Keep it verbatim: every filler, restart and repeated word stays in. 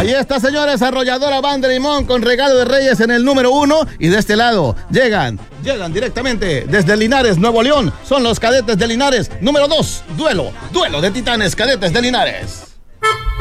Ahí está, señores, Arrolladora Banda Limón con Regalo de Reyes en el número uno. Y de este lado llegan, llegan directamente desde Linares, Nuevo León. Son los Cadetes de Linares. Número dos, duelo, duelo de titanes, Cadetes de Linares.